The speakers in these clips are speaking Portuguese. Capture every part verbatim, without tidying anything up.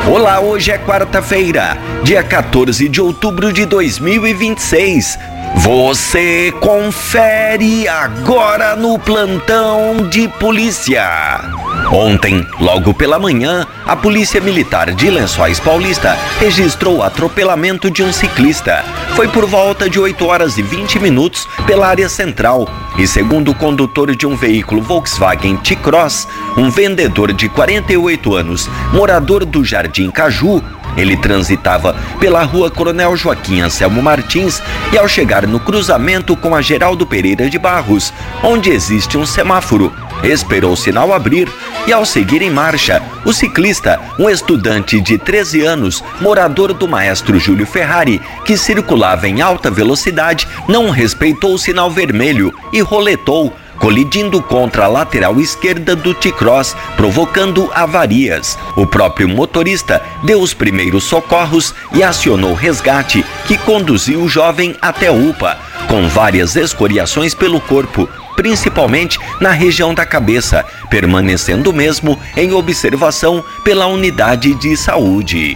Olá, hoje é quarta-feira, dia quatorze de outubro de dois mil e vinte e seis. Você confere agora no plantão de polícia. Ontem, logo pela manhã, a Polícia Militar de Lençóis Paulista registrou o atropelamento de um ciclista. Foi por volta de oito horas e vinte minutos pela área central e, segundo o condutor de um veículo Volkswagen T-Cross, um vendedor de quarenta e oito anos, morador do Jardim Caju, ele transitava pela rua Coronel Joaquim Anselmo Martins e, ao chegar no cruzamento com a Geraldo Pereira de Barros, onde existe um semáforo, esperou o sinal abrir e, ao seguir em marcha, o ciclista, um estudante de treze anos, morador do Maestro Júlio Ferrari, que circulava em alta velocidade, não respeitou o sinal vermelho e roletou, colidindo contra a lateral esquerda do T-Cross, provocando avarias. O próprio motorista deu os primeiros socorros e acionou o resgate, que conduziu o jovem até a U P A, com várias escoriações pelo corpo, principalmente na região da cabeça, permanecendo mesmo em observação pela unidade de saúde.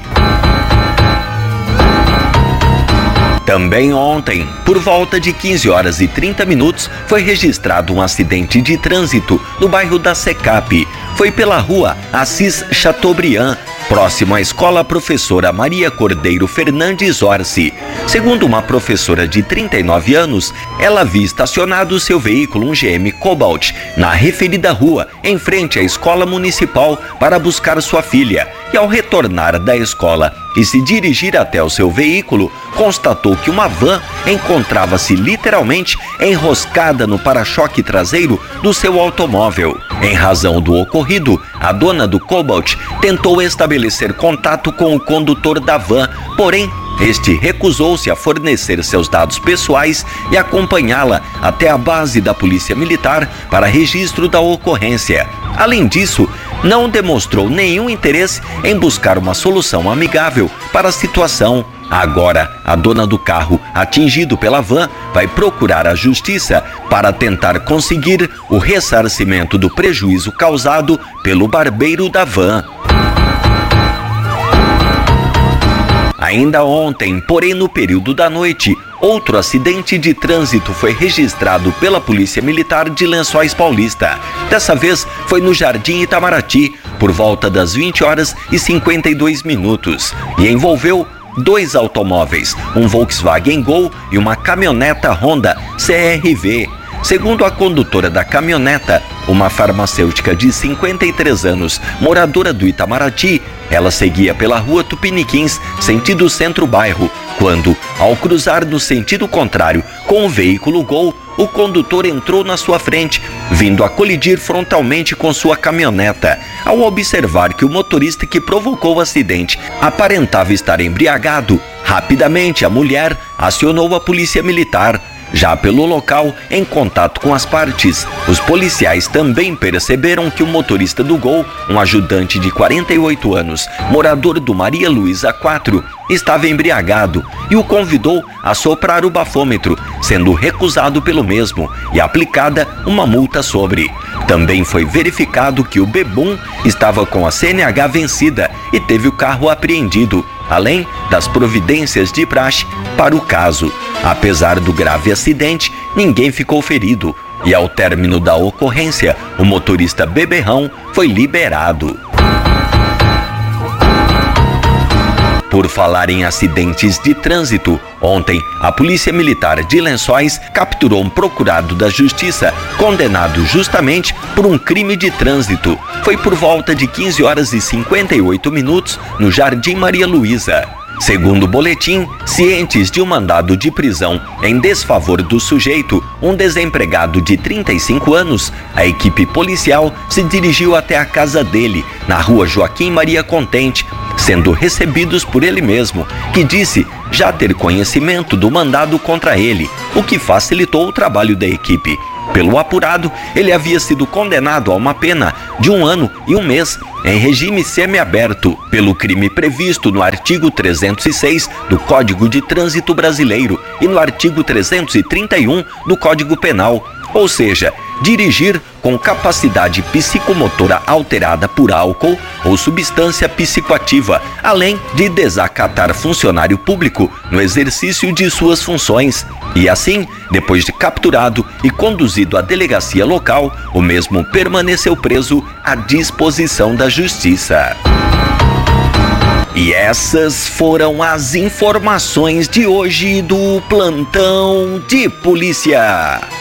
Também ontem, por volta de quinze horas e trinta minutos, foi registrado um acidente de trânsito no bairro da Secap. Foi pela rua Assis Chateaubriand, próximo à escola Professora Maria Cordeiro Fernandes Orsi. Segundo uma professora de trinta e nove anos, ela havia estacionado seu veículo, um G M Cobalt, na referida rua, em frente à escola municipal, para buscar sua filha. E, ao retornar da escola e se dirigir até o seu veículo, constatou que uma van encontrava-se literalmente enroscada no para-choque traseiro do seu automóvel. Em razão do ocorrido, a dona do Cobalt tentou estabelecer contato com o condutor da van, porém, este recusou-se a fornecer seus dados pessoais e acompanhá-la até a base da Polícia Militar para registro da ocorrência. Além disso, não demonstrou nenhum interesse em buscar uma solução amigável para a situação. Agora, a dona do carro, atingido pela van, vai procurar a justiça para tentar conseguir o ressarcimento do prejuízo causado pelo barbeiro da van. Ainda ontem, porém no período da noite, outro acidente de trânsito foi registrado pela Polícia Militar de Lençóis Paulista. Dessa vez foi no Jardim Itamaraty, por volta das vinte horas e cinquenta e dois minutos, e envolveu dois automóveis, um Volkswagen Gol e uma caminhoneta Honda C R V. Segundo a condutora da caminhoneta, uma farmacêutica de cinquenta e três anos, moradora do Itamaraty, ela seguia pela rua Tupiniquins, sentido centro-bairro, quando, ao cruzar no sentido contrário com o veículo Gol, o condutor entrou na sua frente, vindo a colidir frontalmente com sua caminhoneta. Ao observar que o motorista que provocou o acidente aparentava estar embriagado, rapidamente a mulher acionou a polícia militar. Já pelo local, em contato com as partes, os policiais também perceberam que o motorista do Gol, um ajudante de quarenta e oito anos, morador do Maria Luísa quatro, estava embriagado e o convidou a soprar o bafômetro, sendo recusado pelo mesmo e aplicada uma multa sobre. Também foi verificado que o bebum estava com a C N H vencida e teve o carro apreendido, além das providências de praxe para o caso. Apesar do grave acidente, ninguém ficou ferido e, ao término da ocorrência, o motorista beberrão foi liberado. Por falar em acidentes de trânsito, ontem a Polícia Militar de Lençóis capturou um procurado da Justiça condenado justamente por um crime de trânsito. Foi por volta de quinze horas e cinquenta e oito minutos no Jardim Maria Luísa. Segundo o boletim, cientes de um mandado de prisão em desfavor do sujeito, um desempregado de trinta e cinco anos, a equipe policial se dirigiu até a casa dele, na rua Joaquim Maria Contente, sendo recebidos por ele mesmo, que disse já ter conhecimento do mandado contra ele, o que facilitou o trabalho da equipe. Pelo apurado, ele havia sido condenado a uma pena de um ano e um mês em regime semiaberto pelo crime previsto no artigo trezentos e seis do Código de Trânsito Brasileiro e no artigo trezentos e trinta e um do Código Penal, ou seja, dirigir com capacidade psicomotora alterada por álcool ou substância psicoativa, além de desacatar funcionário público no exercício de suas funções. E assim, depois de capturado e conduzido à delegacia local, o mesmo permaneceu preso à disposição da Justiça. E essas foram as informações de hoje do Plantão de Polícia.